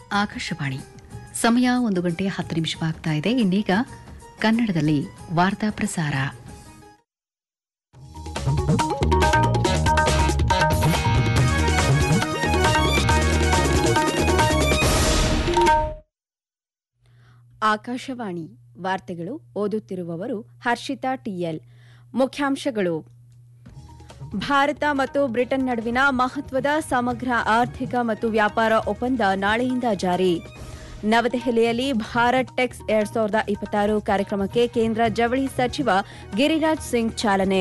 ಆಕಾಶವಾಣಿ ಸಮಯ 1:10 ಇದೆ. ಇನ್ನೀಗ ಕನ್ನಡದಲ್ಲಿ ವಾರ್ತಾ ಪ್ರಸಾರ. ಆಕಾಶವಾಣಿ ವಾರ್ತೆಗಳು ಓದುತ್ತಿರುವವರು ಹರ್ಷಿತಾ ಟಿಎಲ್. ಮುಖ್ಯಾಂಶಗಳು: ಭಾರತ ಮತ್ತು ಬ್ರಿಟನ್ ನಡುವಿನ ಮಹತ್ವದ ಸಮಗ್ರ ಆರ್ಥಿಕ ಮತ್ತು ವ್ಯಾಪಾರ ಒಪ್ಪಂದ ನಾಳೆಯಿಂದ ಜಾರಿ. ನವದೆಹಲಿಯಲ್ಲಿ ಭಾರತ್ ಟೆಕ್ಸ್ 2026 ಕಾರ್ಯಕ್ರಮಕ್ಕೆ ಕೇಂದ್ರ ಜವಳಿ ಸಚಿವ ಗಿರಿರಾಜ್ ಸಿಂಗ್ ಚಾಲನೆ.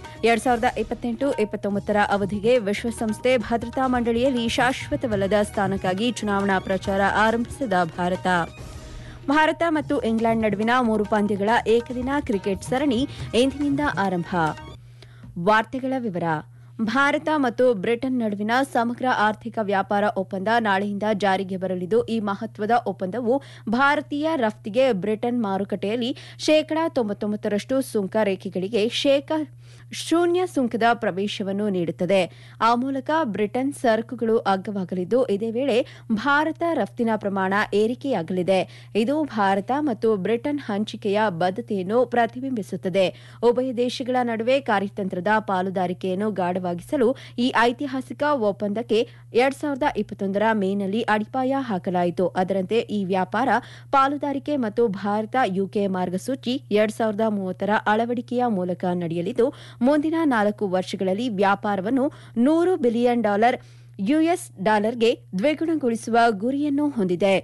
2028-29 ಅವಧಿಗೆ ವಿಶ್ವಸಂಸ್ಥೆ ಭದ್ರತಾ ಮಂಡಳಿಯಲ್ಲಿ ಶಾಶ್ವತವಲ್ಲದ ಸ್ಥಾನಕ್ಕಾಗಿ ಚುನಾವಣಾ ಪ್ರಚಾರ ಆರಂಭಿಸಿದ ಭಾರತ ಮತ್ತು ಇಂಗ್ಲೆಂಡ್ ನಡುವಿನ 3 ಪಂದ್ಯಗಳ ಏಕದಿನ ಕ್ರಿಕೆಟ್ ಸರಣಿ ಇಂದಿನಿಂದ ಆರಂಭ. ವಾರ್ತೆಗಳ ವಿವರ. ಭಾರತ ಮತ್ತು ಬ್ರಿಟನ್ ನಡುವಿನ ಸಮಗ್ರ ಆರ್ಥಿಕ ವ್ಯಾಪಾರ ಒಪ್ಪಂದ ನಾಳೆಯಿಂದ ಜಾರಿಗೆ ಬರಲಿದ್ದು, ಈ ಮಹತ್ವದ ಒಪ್ಪಂದವು ಭಾರತೀಯ ರಫ್ತಿಗೆ ಬ್ರಿಟನ್ ಮಾರುಕಟ್ಟೆಯಲ್ಲಿ ಶೇಕಡಾ 99% ಸುಂಕ ರೇಖೆಗಳಿಗೆ ಶೂನ್ಯ ಸುಂಕದ ಪ್ರವೇಶವನ್ನು ನೀಡುತ್ತದೆ. ಆ ಮೂಲಕ ಬ್ರಿಟನ್ ಸರಕುಗಳು ಅಗ್ಗವಾಗಲಿದ್ದು, ಇದೇ ವೇಳೆ ಭಾರತ ರಫ್ತಿನ ಪ್ರಮಾಣ ಏರಿಕೆಯಾಗಲಿದೆ. ಇದು ಭಾರತ ಮತ್ತು ಬ್ರಿಟನ್ ಹಂಚಿಕೆಯ ಬದ್ಧತೆಯನ್ನು ಪ್ರತಿಬಿಂಬಿಸುತ್ತದೆ. ಉಭಯ ದೇಶಗಳ ನಡುವೆ ಕಾರ್ಯತಂತ್ರದ ಪಾಲುದಾರಿಕೆಯನ್ನು ಗಾಢವಾಗಿಸಲು ಈ ಐತಿಹಾಸಿಕ ಒಪ್ಪಂದಕ್ಕೆ 2021 ಮೇನಲ್ಲಿ ಅಡಿಪಾಯ ಹಾಕಲಾಯಿತು. ಅದರಂತೆ ಈ ವ್ಯಾಪಾರ ಪಾಲುದಾರಿಕೆ ಮತ್ತು ಭಾರತ ಯುಕೆ ಮಾರ್ಗಸೂಚಿ 2030 ಅಳವಡಿಕೆಯ ಮೂಲಕ ನಡೆಯಲಿದ್ದು, ಮುಂದಿನ 4 ವರ್ಷಗಳಲ್ಲಿ ವ್ಯಾಪಾರವನ್ನು $100 ಬಿಲಿಯನ್ ಯುಎಸ್ ಡಾಲರ್ಗೆ ದ್ವಿಗುಣಗೊಳಿಸುವ ಗುರಿಯನ್ನು ಹೊಂದಿದೆ.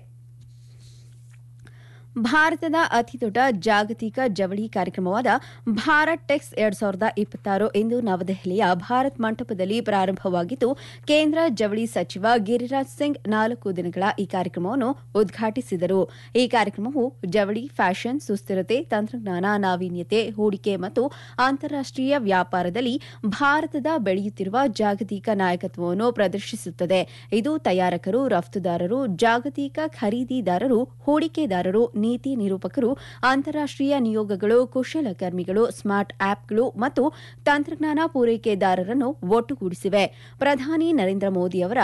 ಭಾರತದ ಅತಿದೊಡ್ಡ ಜಾಗತಿಕ ಜವಳಿ ಕಾರ್ಯಕ್ರಮವಾದ ಭಾರತ್ ಟೆಕ್ಸ್ 2026 ಇಂದು ನವದೆಹಲಿಯ ಭಾರತ್ ಮಂಟಪದಲ್ಲಿ ಪ್ರಾರಂಭವಾಗಿದ್ದು, ಕೇಂದ್ರ ಜವಳಿ ಸಚಿವ ಗಿರಿರಾಜ್ ಸಿಂಗ್ 4 ದಿನಗಳ ಈ ಕಾರ್ಯಕ್ರಮವನ್ನು ಉದ್ಘಾಟಿಸಿದರು. ಈ ಕಾರ್ಯಕ್ರಮವು ಜವಳಿ, ಫ್ಯಾಷನ್, ಸುಸ್ಥಿರತೆ, ತಂತ್ರಜ್ಞಾನ, ನಾವೀನ್ಯತೆ, ಹೂಡಿಕೆ ಮತ್ತು ಅಂತಾರಾಷ್ಟೀಯ ವ್ಯಾಪಾರದಲ್ಲಿ ಭಾರತದ ಬೆಳೆಯುತ್ತಿರುವ ಜಾಗತಿಕ ನಾಯಕತ್ವವನ್ನು ಪ್ರದರ್ಶಿಸುತ್ತದೆ. ಇದು ತಯಾರಕರು, ರಫ್ತುದಾರರು, ಜಾಗತಿಕ ಖರೀದಿದಾರರು, ಹೂಡಿಕೆದಾರರು, ನೀತಿ ನಿರೂಪಕರು, ಅಂತಾರಾಷ್ಟೀಯ ನಿಯೋಗಗಳು, ಕುಶಲಕರ್ಮಿಗಳು, ಸ್ಮಾರ್ಟ್ ಆಪ್ಗಳು ಮತ್ತು ತಂತ್ರಜ್ಞಾನ ಪೂರೈಕೆದಾರರನ್ನು ಒಟ್ಟುಗೂಡಿಸಿವೆ. ಪ್ರಧಾನಿ ನರೇಂದ್ರ ಮೋದಿ ಅವರ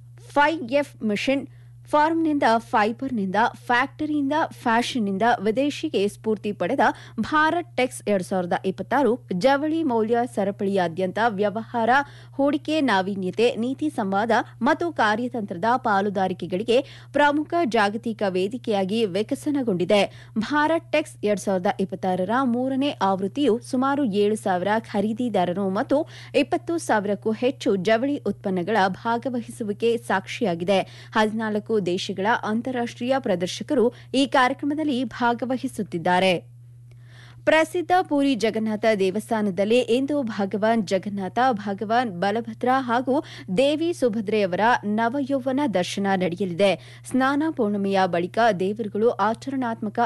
5F ಮಿಷನ್ ಫಾರ್ಮ್ನಿಂದ ಫೈಬರ್ನಿಂದ ಫ್ಯಾಕ್ಟರಿಯಿಂದ ಫ್ಯಾಷನ್ನಿಂದ ವಿದೇಶಿಗೆ ಸ್ಫೂರ್ತಿ ಪಡೆದ ಭಾರತ್ ಟೆಕ್ಸ್ 2026 ಜವಳಿ ಮೌಲ್ಯ ಸರಪಳಿಯಾದ್ಯಂತ ವ್ಯವಹಾರ, ಹೂಡಿಕೆ, ನಾವೀನ್ಯತೆ, ನೀತಿ ಸಂವಾದ ಮತ್ತು ಕಾರ್ಯತಂತ್ರದ ಪಾಲುದಾರಿಕೆಗಳಿಗೆ ಪ್ರಮುಖ ಜಾಗತಿಕ ವೇದಿಕೆಯಾಗಿ ವಿಕಸನಗೊಂಡಿದೆ. ಭಾರತ್ ಟೆಕ್ಸ್ 2026 ರ 3ನೇ ಆವೃತ್ತಿಯು ಸುಮಾರು 7,000 ಖರೀದಿದಾರರು ಮತ್ತು 20,000ಕ್ಕೂ ಹೆಚ್ಚು ಜವಳಿ ಉತ್ಪನ್ನಗಳ ಭಾಗವಹಿಸುವಿಕೆ ಸಾಕ್ಷಿಯಾಗಿದೆ. 14 ದೇಶಗಳ ಅಂತಾರಾಷ್ಟೀಯ ಪ್ರದರ್ಶಕರು ಈ ಕಾರ್ಯಕ್ರಮದಲ್ಲಿ ಭಾಗವಹಿಸುತ್ತಿದ್ದಾರೆ. ಪ್ರಸಿದ್ಧ ಪುರಿ ಜಗನ್ನಾಥ ದೇವಸ್ಥಾನದಲ್ಲಿ ಇಂದು ಭಗವಾನ್ ಜಗನ್ನಾಥ, ಭಗವಾನ್ ಬಲಭದ್ರ ಹಾಗೂ ದೇವಿ ಸುಭದ್ರೆಯವರ ನವಯೌವನ ದರ್ಶನ ನಡೆಯಲಿದೆ. ಸ್ನಾನ ಪೂರ್ಣಿಮೆಯ ಬಳಿಕ ದೇವರುಗಳು ಆಚರಣಾತ್ಮಕ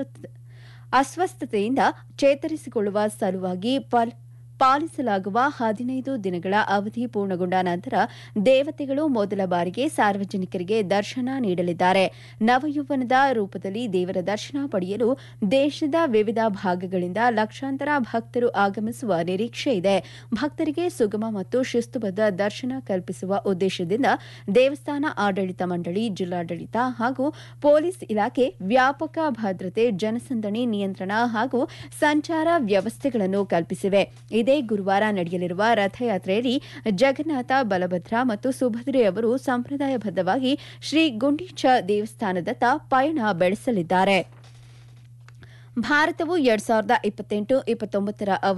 ಅಸ್ವಸ್ಥತೆಯಿಂದ ಚೇತರಿಸಿಕೊಳ್ಳುವ ಸಲುವಾಗಿ ಪಾಲಿಸಲಾಗುವ 15 ದಿನಗಳ ಅವಧಿ ಪೂರ್ಣಗೊಂಡ ನಂತರ ದೇವತೆಗಳು ಮೊದಲ ಬಾರಿಗೆ ಸಾರ್ವಜನಿಕರಿಗೆ ದರ್ಶನ ನೀಡಲಿದ್ದಾರೆ. ನವಯೌವನದ ರೂಪದಲ್ಲಿ ದೇವರ ದರ್ಶನ ಪಡೆಯಲು ದೇಶದ ವಿವಿಧ ಭಾಗಗಳಿಂದ ಲಕ್ಷಾಂತರ ಭಕ್ತರು ಆಗಮಿಸುವ ನಿರೀಕ್ಷೆ ಇದೆ. ಭಕ್ತರಿಗೆ ಸುಗಮ ಮತ್ತು ಶಿಸ್ತುಬದ್ಧ ದರ್ಶನ ಕಲ್ಪಿಸುವ ಉದ್ದೇಶದಿಂದ ದೇವಸ್ಥಾನ ಆಡಳಿತ ಮಂಡಳಿ, ಜಿಲ್ಲಾಡಳಿತ ಹಾಗೂ ಪೊಲೀಸ್ ಇಲಾಖೆ ವ್ಯಾಪಕ ಭದ್ರತೆ, ಜನಸಂದಣಿ ನಿಯಂತ್ರಣ ಹಾಗೂ ಸಂಚಾರ ವ್ಯವಸ್ಥೆಗಳನ್ನು ಕಲ್ಪಿಸಿವೆ. ಇದೇ ಗುರುವಾರ ನಡೆಯಲಿರುವ ರಥಯಾತ್ರೆಯಲ್ಲಿ ಜಗನ್ನಾಥ, ಬಲಭದ್ರ ಮತ್ತು ಸುಭದ್ರೆಯವರು ಸಂಪ್ರದಾಯಬದ್ಧವಾಗಿ ಶ್ರೀ ಗುಂಡೀಚ ದೇವಸ್ಥಾನದತ್ತ ಪಯಣ ಬೆಳೆಸಲಿದ್ದಾರೆ. ಭಾರತವು 2028-29